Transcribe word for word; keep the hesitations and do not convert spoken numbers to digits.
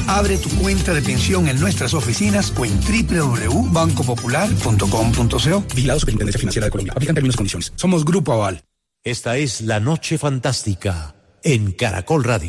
Abre tu cuenta de pensión en nuestras oficinas o en doble u doble u doble u punto banco popular punto com punto co. Vigilado Superintendencia Financiera de Colombia. Aplican términos y condiciones. Somos Grupo Aval. Esta es La Noche Fantástica en Caracol Radio.